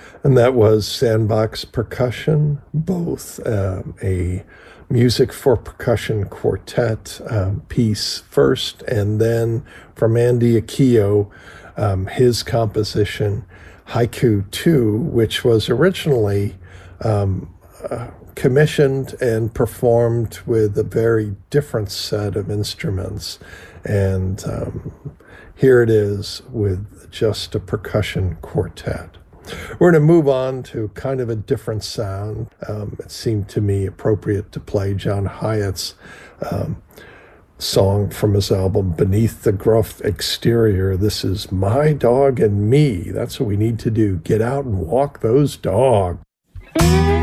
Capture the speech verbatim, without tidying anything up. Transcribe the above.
And that was Sandbox Percussion, both um, a music for percussion quartet um, piece first, and then from Andy Akio, um, his composition, Haiku two, which was originally um, uh, commissioned and performed with a very different set of instruments. And um, here it is with just a percussion quartet. We're going to move on to kind of a different sound. Um, it seemed to me appropriate to play John Hiatt's um, song from his album Beneath the Gruff Exterior. This is My Dog and Me. That's what we need to do. Get out and walk those dogs.